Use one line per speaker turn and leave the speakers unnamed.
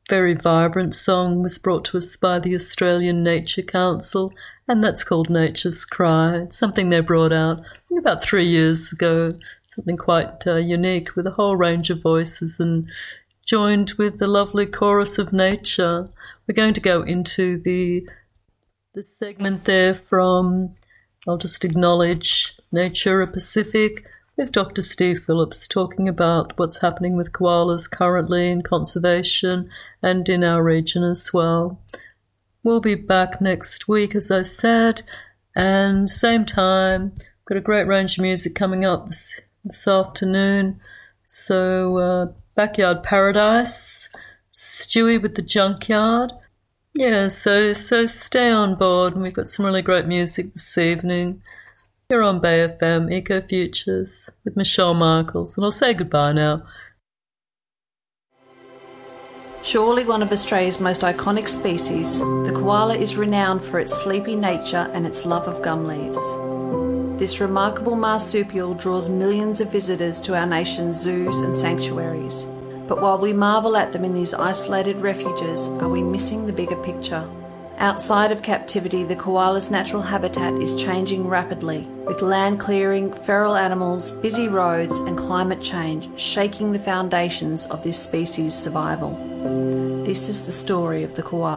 very vibrant song was brought to us by the Australian Nature Council, and that's called Nature's Cry. It's something they brought out about 3 years ago, something quite unique with a whole range of voices and joined with the lovely chorus of nature. We're going to go into the segment there from, I'll just acknowledge, Natura Pacific, with Dr. Steve Phillips talking about what's happening with koalas currently in conservation and in our region as well. We'll be back next week, as I said, and same time. Got a great range of music coming up this afternoon. So Backyard Paradise, Stewie with the Junkyard. Yeah, so stay on board, and we've got some really great music this evening. Here on Bay FM, Eco Futures with Michelle Michaels, and I'll say goodbye now.
Surely one of Australia's most iconic species, the koala is renowned for its sleepy nature and its love of gum leaves. This remarkable marsupial draws millions of visitors to our nation's zoos and sanctuaries. But while we marvel at them in these isolated refuges, are we missing the bigger picture? Outside of captivity, the koala's natural habitat is changing rapidly, with land clearing, feral animals, busy roads and climate change shaking the foundations of this species' survival. This is the story of the koala.